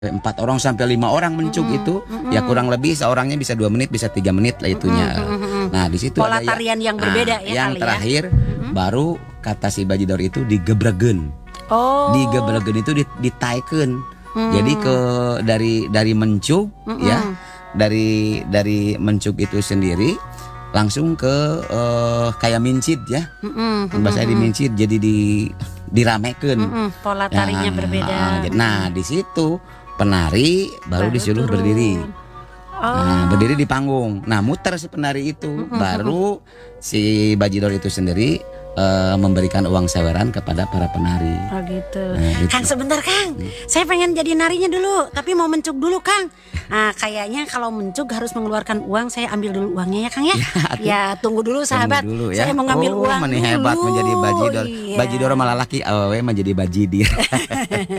4 orang sampai 5 orang mencuk itu ya kurang lebih seorangnya bisa 2 menit bisa 3 menit lah itunya. Nah di situ Pola ada tarian yang berbeda ya yang kali terakhir baru kata si Bajidor itu digebregen. Oh. Digebregen itu ditaikeun. Jadi dari mencuk ya dari mencuk itu sendiri langsung ke kayak mincit ya. Bahasa dimincit jadi diramekeun. Pola tarinya berbeda. Nah di situ penari baru disuruh turun. berdiri. Nah, berdiri di panggung. Nah, muter si penari itu, baru si Bajidor itu sendiri memberikan uang seweran kepada para penari. Oh gitu. Nah, gitu. Kang sebentar Kang, saya pengen jadi narinya dulu, tapi mau mencuk dulu Kang. Nah, kayaknya kalau mencuk harus mengeluarkan uang, saya ambil dulu uangnya ya Kang ya. Ya tunggu dulu sahabat, Tunggu dulu, ya. saya mau ngambil uang Mani dulu. hebat menjadi Bajidor. Iya. Bajidor malah laki, awewe menjadi Bajidir.